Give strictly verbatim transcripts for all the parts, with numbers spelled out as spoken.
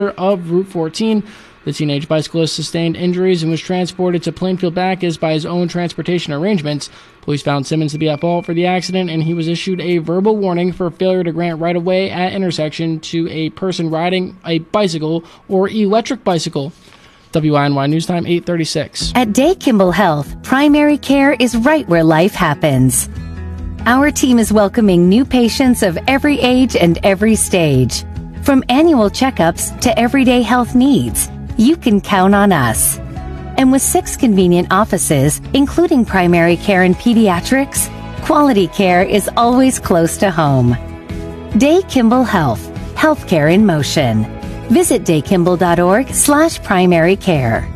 of Route fourteen. The teenage bicyclist sustained injuries and was transported to Plainfield Bacchus by his own transportation arrangements. Police found Simmons to be at fault for the accident, and he was issued a verbal warning for failure to grant right-of-way at intersection to a person riding a bicycle or electric bicycle. W I N Y News Time, eight thirty-six. At Day Kimball Health, primary care is right where life happens. Our team is welcoming new patients of every age and every stage. From annual checkups to everyday health needs, you can count on us. And with six convenient offices, including primary care and pediatrics, quality care is always close to home. Day Kimball Health, healthcare in motion. Visit daykimball.org slash primary care.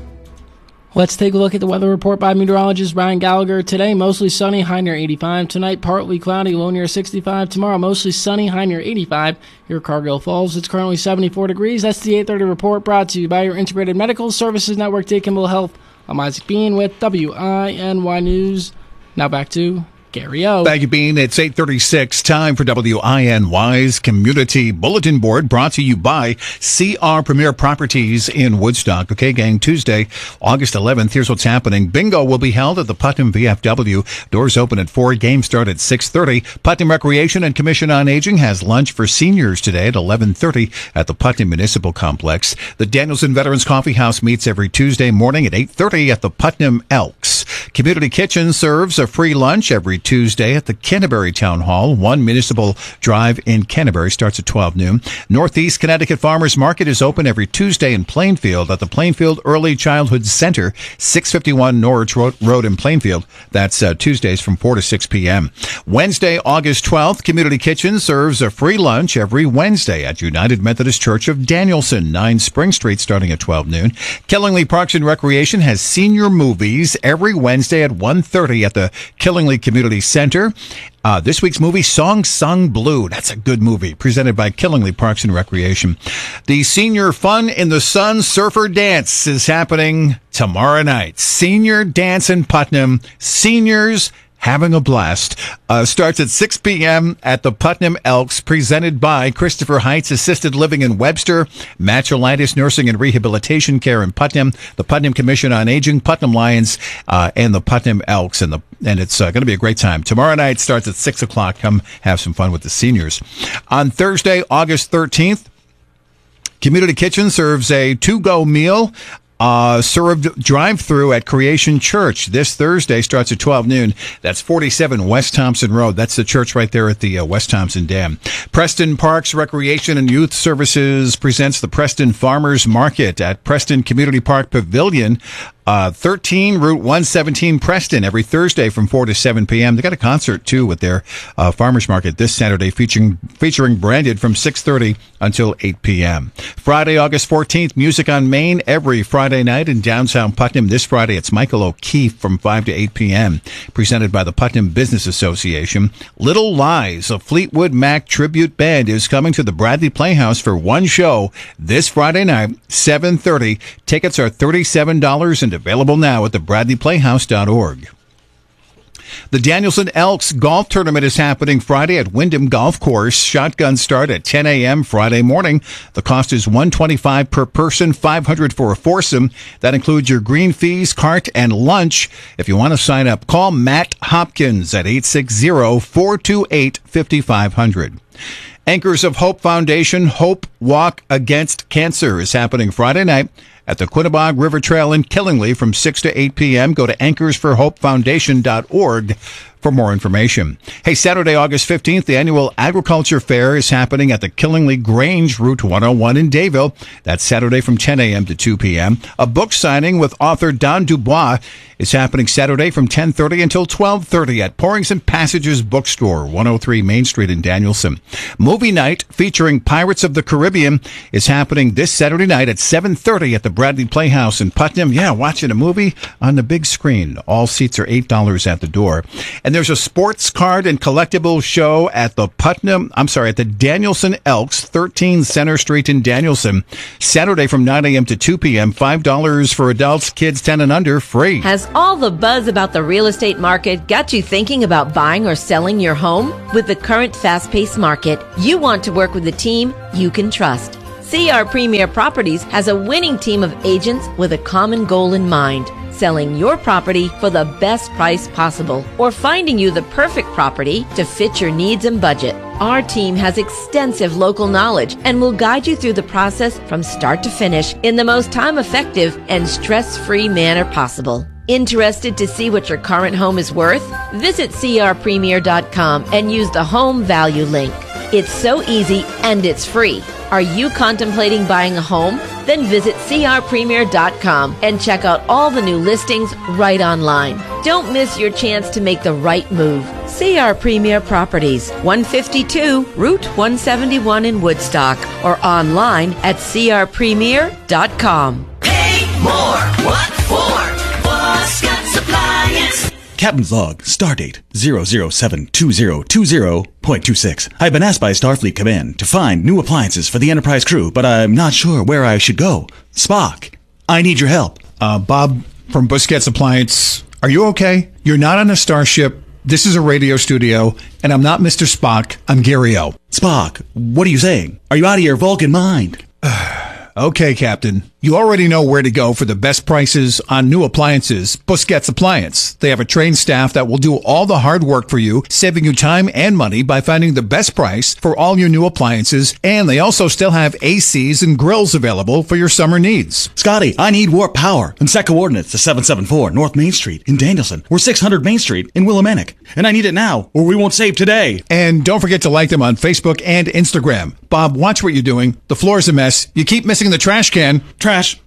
Let's take a look at the weather report by meteorologist Ryan Gallagher. Today, mostly sunny, high near eighty-five. Tonight, partly cloudy, low near sixty-five. Tomorrow, mostly sunny, high near eighty-five. Here at Cargill Falls, it's currently seventy-four degrees. That's the eight thirty report brought to you by your Integrated Medical Services Network, Day Kimball Health. I'm Isaac Bean with W I N Y News. Now back to Gary O. Thank you, Bean. It's eight thirty-six. Time for W I N Y's Community Bulletin Board, brought to you by C R Premier Properties in Woodstock. Okay, gang, Tuesday, August eleventh, here's what's happening. Bingo will be held at the Putnam V F W. Doors open at four. Games start at six thirty. Putnam Recreation and Commission on Aging has lunch for seniors today at eleven thirty at the Putnam Municipal Complex. The Danielson Veterans Coffee House meets every Tuesday morning at eight thirty at the Putnam Elks. Community Kitchen serves a free lunch every Tuesday at the Canterbury Town Hall. One Municipal Drive in Canterbury starts at twelve noon. Northeast Connecticut Farmers Market is open every Tuesday in Plainfield at the Plainfield Early Childhood Center, six fifty-one Norwich Road in Plainfield. That's uh, Tuesdays from four to six p.m. Wednesday, August twelfth, Community Kitchen serves a free lunch every Wednesday at United Methodist Church of Danielson, nine Spring Street, starting at twelve noon. Killingly Parks and Recreation has senior movies every Wednesday at one thirty at the Killingly Community Center. Uh, this week's movie, Song Sung Blue. That's a good movie, presented by Killingly Parks and Recreation. The Senior Fun in the Sun Surfer Dance is happening tomorrow night. Senior Dance in Putnam. Seniors having a blast. Uh, starts at six p.m. at the Putnam Elks, presented by Christopher Heights Assisted Living in Webster, Matchelitis Nursing and Rehabilitation Care in Putnam, the Putnam Commission on Aging, Putnam Lions, uh, and the Putnam Elks. And the and it's uh, going to be a great time. Tomorrow night starts at six o'clock. Come have some fun with the seniors. On Thursday, August thirteenth, Community Kitchen serves a to-go meal Uh, served drive-through at Creation Church. This Thursday starts at twelve noon. That's forty-seven West Thompson Road. That's the church right there at the uh, West Thompson Dam. Preston Parks Recreation and Youth Services presents the Preston Farmers Market at Preston Community Park Pavilion. Uh, thirteen Route one seventeen Preston, every Thursday from four to seven p.m. They got a concert, too, with their uh, farmers market this Saturday, featuring featuring Branded from six thirty until eight p.m. Friday, August fourteenth, Music on Main every Friday night in downtown Putnam. This Friday, it's Michael O'Keefe from five to eight p.m., presented by the Putnam Business Association. Little Lies, a Fleetwood Mac tribute band, is coming to the Bradley Playhouse for one show this Friday night, seven thirty. Tickets are thirty-seven dollars and available now at the bradley playhouse dot org. The Danielson Elks Golf Tournament is happening Friday at Wyndham Golf Course. Shotguns start at ten a.m. Friday morning. The cost is one hundred twenty-five dollars per person, five hundred dollars for a foursome. That includes your green fees, cart, and lunch. If you want to sign up, call Matt Hopkins at eight six zero, four two eight, five five zero zero. Anchors of Hope Foundation Hope Walk Against Cancer is happening Friday night at the Quinnebog River Trail in Killingly from six to eight p.m. Go to anchors for hope foundation dot org for more information. Hey, Saturday, August fifteenth, the annual Agriculture Fair is happening at the Killingly Grange, Route one oh one in Dayville. That's Saturday from ten a.m. to two p.m. A book signing with author Don Dubois is happening Saturday from ten thirty until twelve thirty at Pourings and Passages Bookstore, one oh three Main Street in Danielson. Movie night featuring Pirates of the Caribbean is happening this Saturday night at seven thirty at the Bradley Playhouse in Putnam. Yeah, watching a movie on the big screen. All seats are eight dollars at the door. And there's a sports card and collectible show at the Putnam, I'm sorry, at the Danielson Elks, thirteen Center Street in Danielson, Saturday from nine a.m. to two p.m. five dollars for adults, kids ten and under, free. Has all the buzz about the real estate market got you thinking about buying or selling your home? With the current fast-paced market, you want to work with a team you can trust. C R Premier Properties has a winning team of agents with a common goal in mind: selling your property for the best price possible, or finding you the perfect property to fit your needs and budget. Our team has extensive local knowledge and will guide you through the process from start to finish in the most time-effective and stress-free manner possible. Interested to see what your current home is worth? Visit C R premier dot com and use the home value link. It's so easy and it's free. Are you contemplating buying a home? Then visit C R premier dot com and check out all the new listings right online. Don't miss your chance to make the right move. C R Premier Properties, one fifty-two Route one seventy-one in Woodstock, or online at C R premier dot com. Pay more. What for? Scott's Appliance. Captain's log, stardate zero zero seven two zero two zero point two six. I've been asked by Starfleet Command to find new appliances for the Enterprise crew, but I'm not sure where I should go. Spock, I need your help. Uh, Bob from Busquets Appliance, are you okay? You're not on a starship. This is a radio studio, and I'm not Mister Spock. I'm Gary O. Spock, what are you saying? Are you out of your Vulcan mind? Okay, Captain. You already know where to go for the best prices on new appliances. Busquets Appliance. They have a trained staff that will do all the hard work for you, saving you time and money by finding the best price for all your new appliances. And they also still have A Cs and grills available for your summer needs. Scotty, I need warp power. And set coordinates to seven seven four North Main Street in Danielson, or six hundred Main Street in Willimantic. And I need it now, or we won't save today. And don't forget to like them on Facebook and Instagram. Bob, watch what you're doing. The floor's a mess. You keep missing the trash can. Trash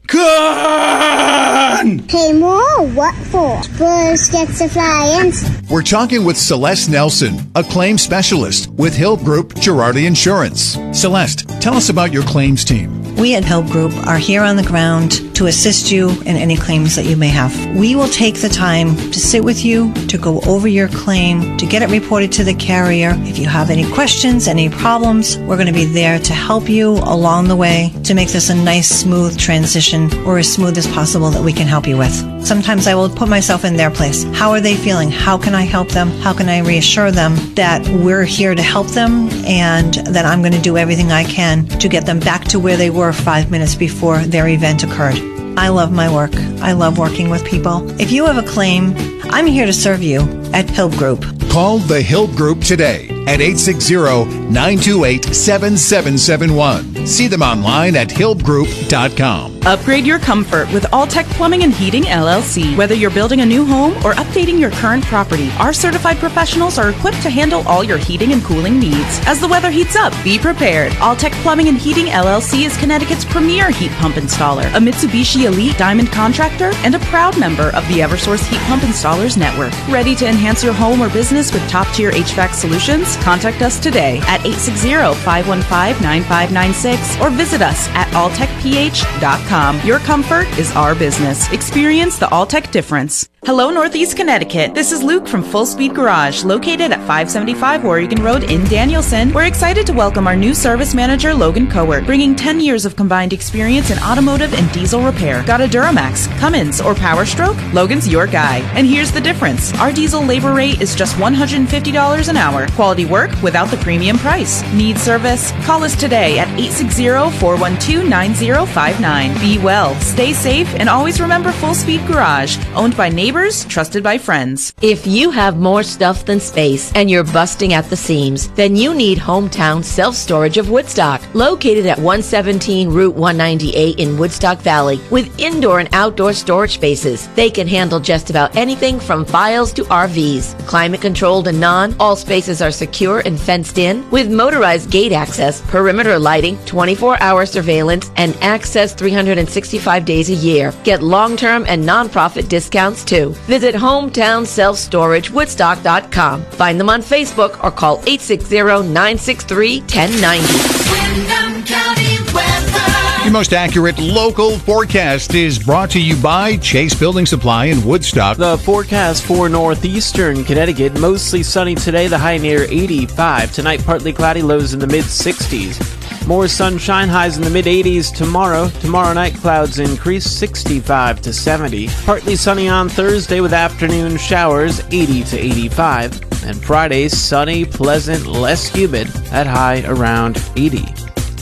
can! Pay more? What for? Busquets Appliance. We're talking with Celeste Nelson, a claims specialist with Hill Group Girardi Insurance. Celeste, tell us about your claims team. We at Hill Group are here on the ground to assist you in any claims that you may have. We will take the time to sit with you, to go over your claim, to get it reported to the carrier. If you have any questions, any problems, we're going to be there to help you along the way to make this a nice, smooth transition, or as smooth as possible that we can help you with. Sometimes I will put myself in their place. How are they feeling? How can I help them? How can I reassure them that we're here to help them and that I'm going to do everything I can to get them back to where they were five minutes before their event occurred? I love my work. I love working with people. If you have a claim, I'm here to serve you at Hill Group. Call the Hill Group today at eight six zero, nine two eight, seven seven seven one. See them online at hill group dot com. Upgrade your comfort with Alltech Plumbing and Heating, L L C. Whether you're building a new home or updating your current property, our certified professionals are equipped to handle all your heating and cooling needs. As the weather heats up, be prepared. Alltech Plumbing and Heating, L L C is Connecticut's premier heat pump installer, a Mitsubishi Elite Diamond contractor, and a proud member of the Eversource Heat Pump Installers Network. Ready to enhance your home or business with top-tier H V A C solutions? Contact us today at eight six zero, five one five, nine five nine six or visit us at alltech p h dot com. Your comfort is our business. Experience the Alltech difference. Hello, Northeast Connecticut. This is Luke from Full Speed Garage, located at five seventy-five Oregon Road in Danielson. We're excited to welcome our new service manager, Logan Cowart, bringing ten years of combined experience in automotive and diesel repair. Got a Duramax, Cummins, or Power Stroke? Logan's your guy. And here's the difference. Our diesel labor rate is just one hundred fifty dollars an hour. Quality work without the premium price. Need service? Call us today at eight six zero, four one two, nine zero five nine. Be well, stay safe, and always remember Full Speed Garage, owned by neighbors, trusted by friends. If you have more stuff than space and you're busting at the seams, then you need Hometown Self-Storage of Woodstock, located at one seventeen Route one ninety-eight in Woodstock Valley, with indoor and outdoor storage spaces. They can handle just about anything from files to R Vs. Climate controlled and non, all spaces are secure and fenced in, with motorized gate access, perimeter lighting, twenty-four hour surveillance, and access three hundred sixty-five days a year. Get long-term and non-profit discounts too. Visit hometown self storage woodstock dot com. Find them on Facebook or call eight six zero, nine six three, one zero nine zero. Windham County weather. Your most accurate local forecast is brought to you by Chase Building Supply in Woodstock. The forecast for northeastern Connecticut, mostly sunny today, the high near eighty-five. Tonight, partly cloudy, lows in the mid-sixties. More sunshine, highs in the mid-eighties tomorrow. Tomorrow night, clouds increase, sixty-five to seventy. Partly sunny on Thursday with afternoon showers, eighty to eighty-five. And Friday, sunny, pleasant, less humid, at high around eighty.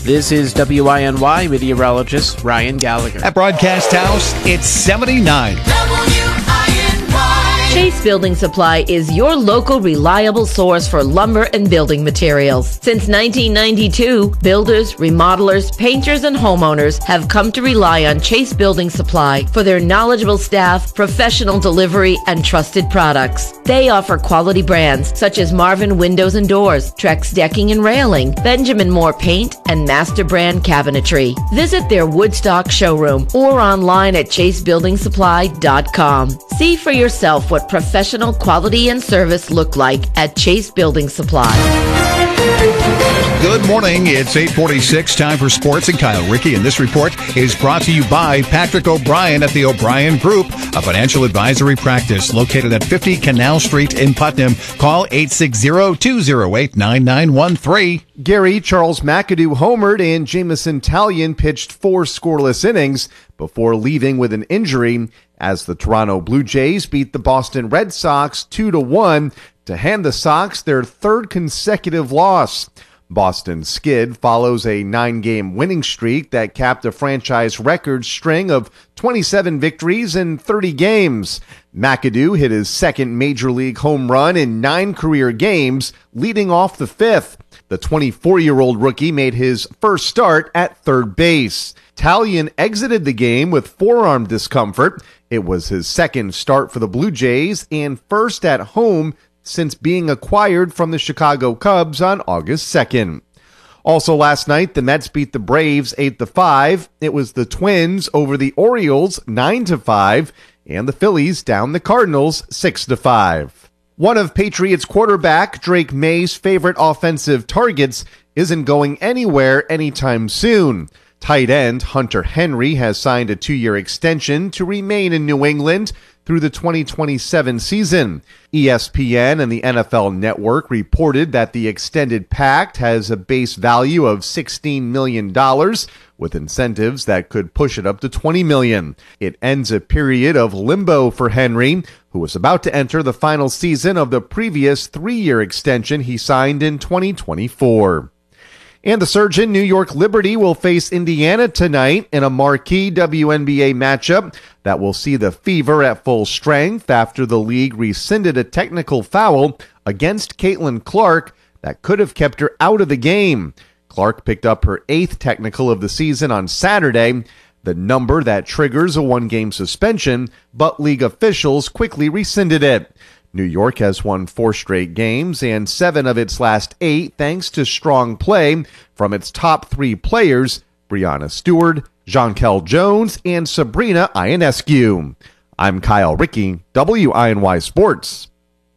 This is W I N Y meteorologist Ryan Gallagher. At Broadcast House, it's seventy-nine. Chase Building Supply is your local reliable source for lumber and building materials. Since nineteen ninety-two, builders, remodelers, painters, and homeowners have come to rely on Chase Building Supply for their knowledgeable staff, professional delivery, and trusted products. They offer quality brands such as Marvin Windows and Doors, Trex Decking and Railing, Benjamin Moore Paint, and Master Brand Cabinetry. Visit their Woodstock showroom or online at chase building supply dot com. See for yourself what professional quality and service look like at Chase Building Supply. Good morning. It's eight forty-six, time for sports, and Kyle Rickey. And this report is brought to you by Patrick O'Brien at the O'Brien Group, a financial advisory practice located at fifty Canal Street in Putnam. Call eight six zero, two zero eight, nine nine one three. Gary Charles McAdoo homered and Jamison Talion pitched four scoreless innings before leaving with an injury as the Toronto Blue Jays beat the Boston Red Sox two to one to hand the Sox their third consecutive loss. Boston skid follows a nine-game winning streak that capped a franchise record string of twenty-seven victories in thirty games. McAdoo hit his second major league home run in nine career games, leading off the fifth. The twenty-four-year-old rookie made his first start at third base. Talion exited the game with forearm discomfort. It was his second start for the Blue Jays and first at home since being acquired from the Chicago Cubs on August second. Also last night, the Mets beat the Braves eight to five. It was the Twins over the Orioles nine to five, and the Phillies down the Cardinals six to five. One of Patriots quarterback Drake May's favorite offensive targets isn't going anywhere anytime soon. Tight end Hunter Henry has signed a two-year extension to remain in New England through the twenty twenty-seven season. E S P N and the N F L Network reported that the extended pact has a base value of sixteen million dollars, with incentives that could push it up to twenty million dollars. It ends a period of limbo for Henry, who was about to enter the final season of the previous three-year extension he signed in twenty twenty-four. And the Surgeon New York Liberty will face Indiana tonight in a marquee W N B A matchup that will see the Fever at full strength after the league rescinded a technical foul against Caitlin Clark that could have kept her out of the game. Clark picked up her eighth technical of the season on Saturday, the number that triggers a one-game suspension, but league officials quickly rescinded it. New York has won four straight games and seven of its last eight thanks to strong play from its top three players, Breanna Stewart, Jonquel Jones, and Sabrina Ionescu. I'm Kyle Rickey, W I N Y Sports.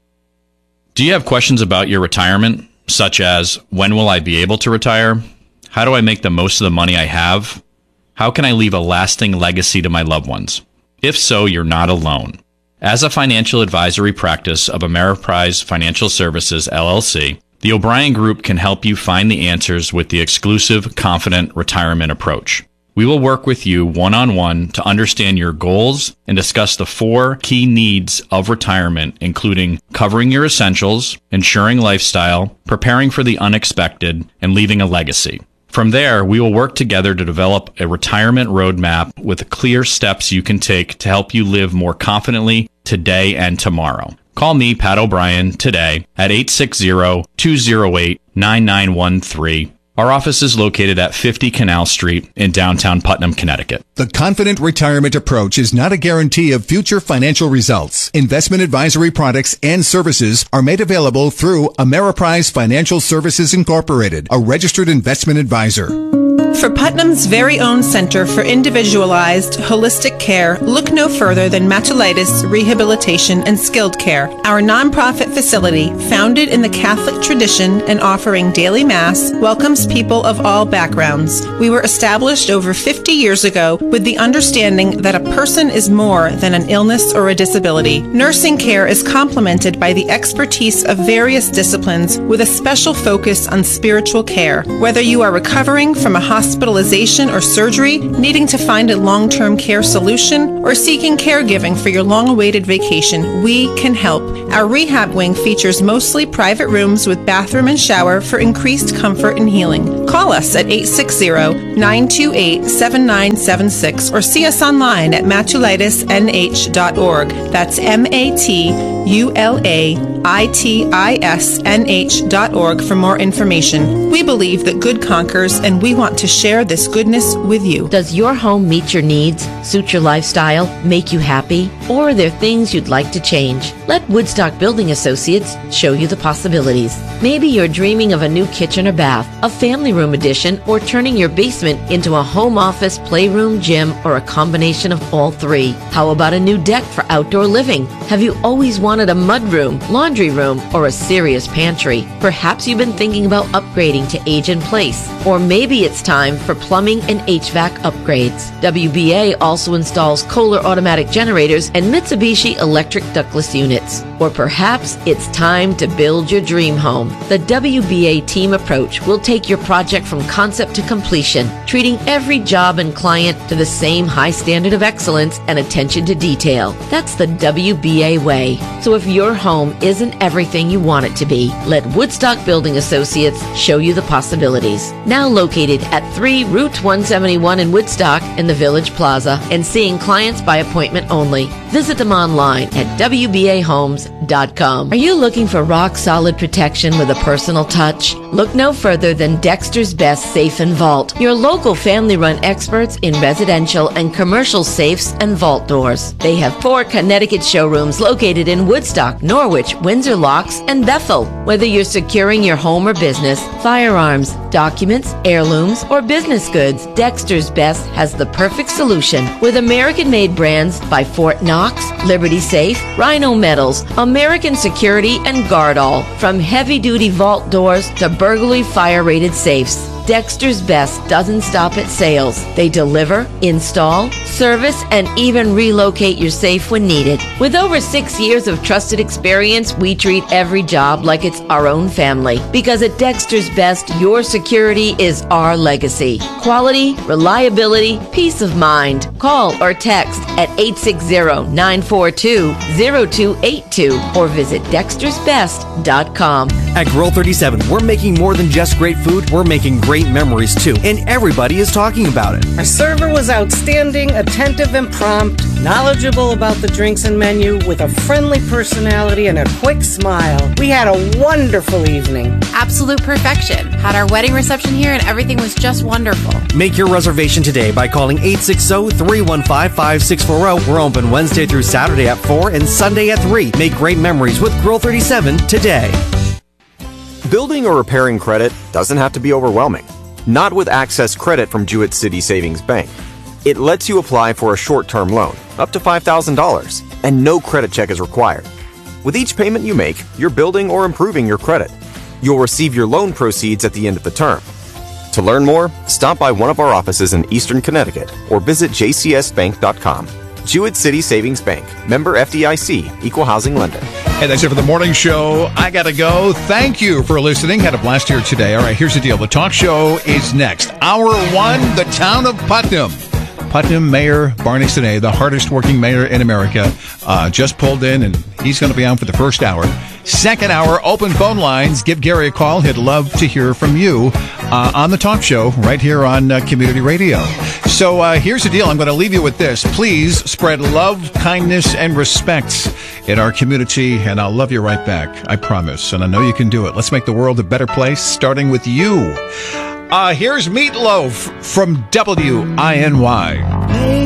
Do you have questions about your retirement, such as when will I be able to retire? How do I make the most of the money I have? How can I leave a lasting legacy to my loved ones? If so, you're not alone. As a financial advisory practice of Ameriprise Financial Services, L L C, the O'Brien Group can help you find the answers with the exclusive Confident Retirement approach. We will work with you one-on-one to understand your goals and discuss the four key needs of retirement, including covering your essentials, ensuring lifestyle, preparing for the unexpected, and leaving a legacy. From there, we will work together to develop a retirement roadmap with clear steps you can take to help you live more confidently today and tomorrow. Call me, Pat O'Brien, today at eight six zero, two zero eight, nine nine one three. Our office is located at fifty Canal Street in downtown Putnam, Connecticut. The Confident Retirement approach is not a guarantee of future financial results. Investment advisory products and services are made available through Ameriprise Financial Services Incorporated, a registered investment advisor. For Putnam's very own Center for Individualized Holistic Care, look no further than Matulitis Rehabilitation and Skilled Care. Our nonprofit facility, founded in the Catholic tradition and offering daily Mass, welcomes people of all backgrounds. We were established over fifty years ago with the understanding that a person is more than an illness or a disability. Nursing care is complemented by the expertise of various disciplines with a special focus on spiritual care. Whether you are recovering from a hospital hospitalization or surgery, needing to find a long-term care solution, or seeking caregiving for your long-awaited vacation, we can help. Our rehab wing features mostly private rooms with bathroom and shower for increased comfort and healing. Call us at eight six zero, nine two eight, seven nine seven six or see us online at matulitis n h dot org. That's M A T U L A I T I S N H dot org for more information. We believe that good conquers, and we want to share this goodness with you. Does your home meet your needs, suit your lifestyle, make you happy? Or are there things you'd like to change? Let Woodstock Building Associates show you the possibilities. Maybe you're dreaming of a new kitchen or bath, a family room addition, or turning your basement into a home office, playroom, gym, or a combination of all three. How about a new deck for outdoor living? Have you always wanted a mudroom, laundry room, or a serious pantry? Perhaps you've been thinking about upgrading to age in place. Or maybe it's time for plumbing and H V A C upgrades. W B A also installs Kohler automatic generators and Mitsubishi electric ductless units. Or perhaps it's time to build your dream home. The W B A team approach will take your project from concept to completion, treating every job and client to the same high standard of excellence and attention to detail. That's the W B A way. So if your home isn't everything you want it to be, let Woodstock Building Associates show you the possibilities. Now located at three Route one seventy-one in Woodstock in the Village Plaza and seeing clients by appointment only. Visit them online at W B A homes dot com. Are you looking for rock-solid protection with a personal touch? Look no further than Dexter's Best Safe and Vault, your local family-run experts in residential and commercial safes and vault doors. They have four Connecticut showrooms located in Woodstock, Norwich, Windsor Locks, and Bethel. Whether you're securing your home or business, firearms, documents, heirlooms, or business goods, Dexter's Best has the perfect solution. With American-made brands by Fort Knox, Liberty Safe, Rhino Metals, American Security, and Guardall. From heavy-duty vault doors to burglary fire-rated safes, Dexter's Best doesn't stop at sales. They deliver, install, service, and even relocate your safe when needed. With over six years of trusted experience, we treat every job like it's our own family. Because at Dexter's Best, your security is our legacy. Quality, reliability, peace of mind. Call or text at eight six zero, nine four two, zero two eight two or visit dexters best dot com. At Grill thirty-seven, we're making more than just great food, we're making great memories too, and everybody is talking about it. Our server was outstanding, attentive and prompt, knowledgeable about the drinks and menu, with a friendly personality and a quick smile. We had a wonderful evening. Absolute perfection. Had our wedding reception here and everything was just wonderful. Make your reservation today by calling eight six zero, three one five, five six four zero. We're open Wednesday through Saturday at four and Sunday at three. Make great memories with Grill thirty-seven today. Building or repairing credit doesn't have to be overwhelming. Not with Access Credit from Jewett City Savings Bank. It lets you apply for a short-term loan, up to five thousand dollars, and no credit check is required. With each payment you make, you're building or improving your credit. You'll receive your loan proceeds at the end of the term. To learn more, stop by one of our offices in Eastern Connecticut or visit j c s bank dot com. Jewett City Savings Bank, member F D I C, equal housing lender. Hey, that's it for the morning show. I gotta go. Thank you for listening. Had a blast here today. All right, here's the deal. The talk show is next. Hour one, the town of Putnam. Putnam Mayor Barney Sine, the hardest working mayor in America, uh, just pulled in, and he's going to be on for the first hour. Second hour, open phone lines. Give Gary a call. He'd love to hear from you uh, on the talk show right here on uh, Community Radio. So uh, here's the deal. I'm going to leave you with this. Please spread love, kindness, and respect in our community, and I'll love you right back. I promise, and I know you can do it. Let's make the world a better place, starting with you. Uh, here's Meatloaf from W I N Y.